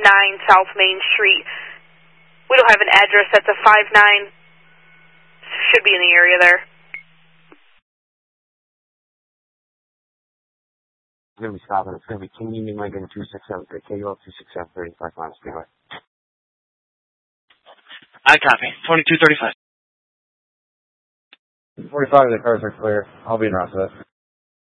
South Main Street. We don't have an address. That's a 59. Should be in the area there. It's going to be stopping. It's going to be King Union Lincoln 267, KUL 267, 35 miles freeway. I copy. 2235. 45 of the cars are clear. I'll be in route for that.